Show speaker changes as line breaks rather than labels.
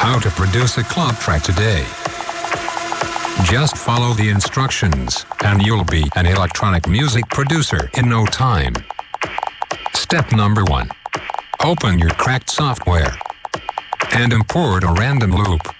how to produce a club track today. Just follow the instructions, and you'll be an electronic music producer in no time. Step number 1. Open your Cracked software and import a random loop.